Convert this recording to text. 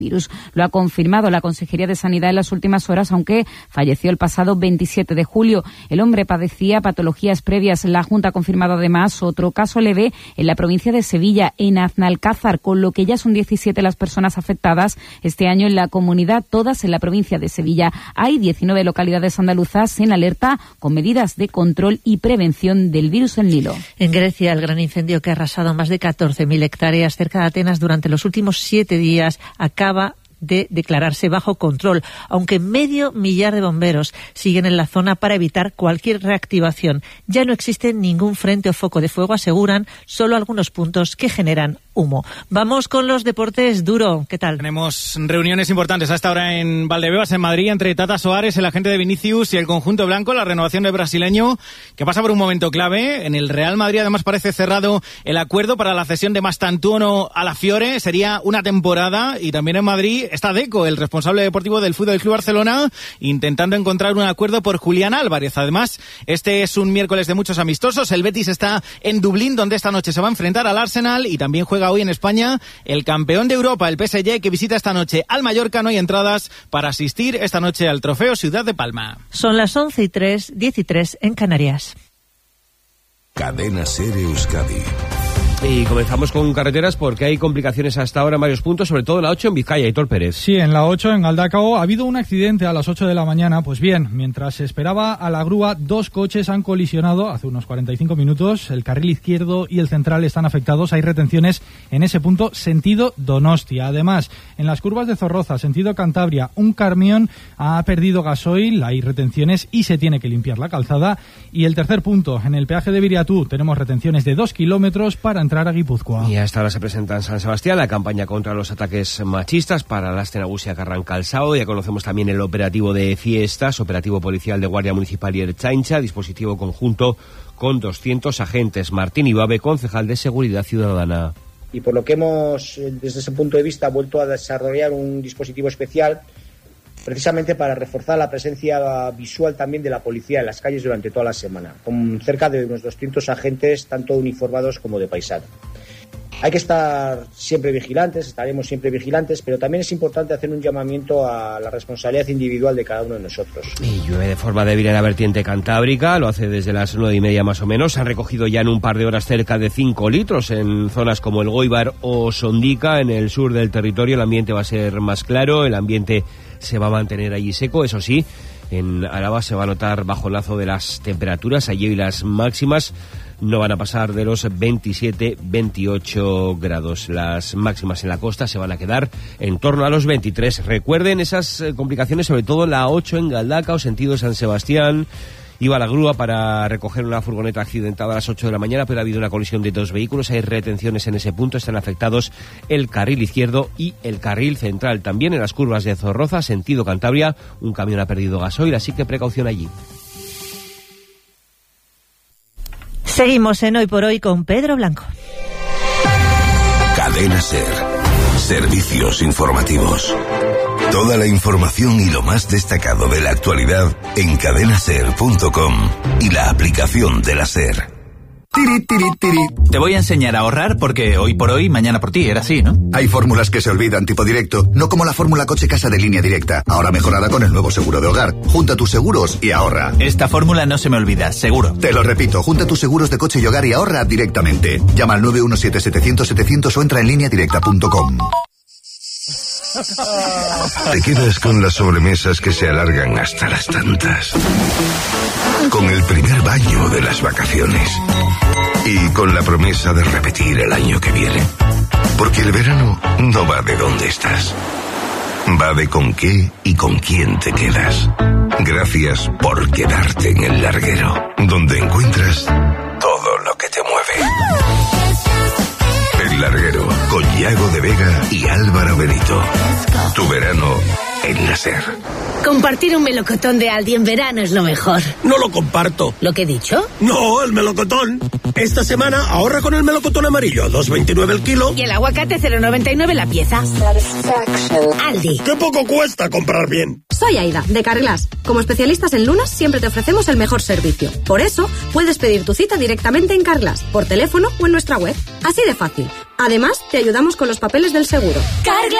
virus. Lo ha confirmado la Consejería de Sanidad en las últimas horas, aunque falleció el pasado 27 de julio. El hombre padecía patologías previas. La Junta ha confirmado además otro caso leve en la provincia de Sevilla, en Aznalcázar, con lo que ya son 17 las personas afectadas este año en la comunidad, todas en la provincia de Sevilla. Hay 19 localidades andaluzas en alerta con medidas de control y prevención del virus en Nilo. En Grecia, el gran incendio que ha arrasado más de 14.000 hectáreas cerca de Atenas durante los últimos 7 días acaba de declararse bajo control, aunque 500.000 de bomberos siguen en la zona para evitar cualquier reactivación. Ya no existe ningún frente o foco de fuego, aseguran, solo algunos puntos que generan humo. Vamos con los deportes. Duro, ¿qué tal? Tenemos reuniones importantes hasta ahora en Valdebebas, en Madrid, entre Tata Soares, el agente de Vinicius, y el conjunto blanco, la renovación del brasileño, que pasa por un momento clave. En el Real Madrid, además, parece cerrado el acuerdo para la cesión de Mastantuono a la Fiore. Sería una temporada. Y también en Madrid está Deco, el responsable deportivo del Fútbol Club Barcelona, intentando encontrar un acuerdo por Julián Álvarez. Además, este es un miércoles de muchos amistosos. El Betis está en Dublín, donde esta noche se va a enfrentar al Arsenal, y también juega hoy en España el campeón de Europa, el PSG, que visita esta noche al Mallorca. No hay entradas para asistir esta noche al Trofeo Ciudad de Palma. Son las 11:03, 13 en Canarias. Cadena SER Euskadi. Y comenzamos con carreteras porque hay complicaciones hasta ahora en varios puntos, sobre todo en la 8 en Vizcaya. Aitor Pérez. Sí, en la 8 en Galdacao ha habido un accidente a las 8 de la mañana. Pues bien, mientras se esperaba a la grúa, 2 coches han colisionado hace unos 45 minutos. El carril izquierdo y el central están afectados. Hay retenciones en ese punto, sentido Donostia. Además, en las curvas de Zorroza, sentido Cantabria, un camión ha perdido gasoil, hay retenciones y se tiene que limpiar la calzada. Y el tercer punto, en el peaje de Viriatú, tenemos retenciones de 2 kilómetros para entrar a Guipúzcoa. Y hasta ahora se presenta en San Sebastián la campaña contra los ataques machistas para la Nagusia que arranca el sábado. Ya conocemos también el operativo de fiestas, operativo policial de Guardia Municipal y Ertzaintza, dispositivo conjunto con 200 agentes. Martín Ibabe, concejal de Seguridad Ciudadana. Y por lo que hemos, desde ese punto de vista, vuelto a desarrollar un dispositivo especial precisamente para reforzar la presencia visual también de la policía en las calles durante toda la semana, con cerca de unos 200 agentes, tanto uniformados como de paisano. Hay que estar siempre vigilantes, estaremos siempre vigilantes, pero también es importante hacer un llamamiento a la responsabilidad individual de cada uno de nosotros. Y llueve de forma débil en la vertiente cantábrica, lo hace desde las 9:30 más o menos. Se han recogido ya en un par de horas cerca de 5 litros en zonas como el Goibar o Sondica. En el sur del territorio el ambiente va a ser más claro, el ambiente se va a mantener allí seco. Eso sí, en Álava se va a notar bajonazo de las temperaturas. Allí las máximas no van a pasar de los 27-28 grados. Las máximas en la costa se van a quedar en torno a los 23. Recuerden esas complicaciones, sobre todo en la 8 en Galdacao, sentido San Sebastián. Iba la grúa para recoger una furgoneta accidentada a las 8 de la mañana, pero ha habido una colisión de 2 vehículos. Hay retenciones en ese punto. Están afectados el carril izquierdo y el carril central. También en las curvas de Zorroza, sentido Cantabria, un camión ha perdido gasoil, así que precaución allí. Seguimos en Hoy por Hoy con Pedro Blanco. Cadena SER. Servicios informativos. Toda la información y lo más destacado de la actualidad en cadenaser.com y la aplicación de la SER. Tiri, tiri, tiri. Te voy a enseñar a ahorrar porque hoy por hoy, mañana por ti, era así, ¿no? Hay fórmulas que se olvidan, tipo directo, no como la fórmula coche casa de Línea Directa, ahora mejorada con el nuevo seguro de hogar. Junta tus seguros y ahorra. Esta fórmula no se me olvida, seguro. Te lo repito, junta tus seguros de coche y hogar y ahorra directamente. Llama al 917-700-700 o entra en lineadirecta.com. Te quedas con las sobremesas que se alargan hasta las tantas, con el primer baño de las vacaciones y con la promesa de repetir el año que viene. Porque el verano no va de dónde estás, va de con qué y con quién te quedas. Gracias por quedarte en el larguero, donde encuentras todo lo que te mueve. El Larguero, con Yago de Vega y Álvaro Benito. Tu verano en la SER. Compartir un melocotón de Aldi en verano es lo mejor. No lo comparto. ¿Lo que he dicho? No, el melocotón. Esta semana ahorra con el melocotón amarillo, 2,29 el kilo. Y el aguacate 0,99 la pieza. Aldi. ¡Qué poco cuesta comprar bien! Soy Aida, de Carglass. Como especialistas en lunas, siempre te ofrecemos el mejor servicio. Por eso, puedes pedir tu cita directamente en Carglass, por teléfono o en nuestra web. Así de fácil. Además, te ayudamos con los papeles del seguro. Carglass.